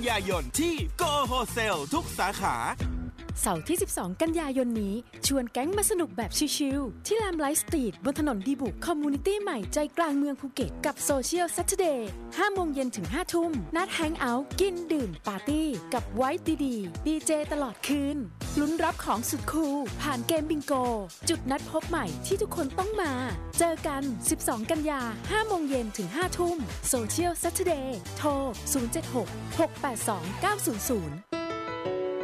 ยายนที่โกโฮเซลทุกสาขาเสาร์ที่12กันยายนนี้ชวนแก๊งมาสนุกแบบชิลๆที่แลมไลฟ์สตรีทบนถนนดีบุกคอมมูนิตี้ใหม่ใจกลางเมืองภูเก็ตกับโซเชียลซัตเทอร์เดย์5 โมงเย็นถึง 5 ทุ่มนัดแฮงเอาท์กินดื่มปาร์ตี้กับไวท์ดีดีเจตลอดคืนลุ้นรับของสุดคูลผ่านเกมบิงโกจุดนัดพบใหม่ที่ทุกคนต้องมาเจอกัน12กันยา5 โมงเย็นถึง 5 ทุ่มโซเชียลซัตเทอร์เดย์โทร076 682 900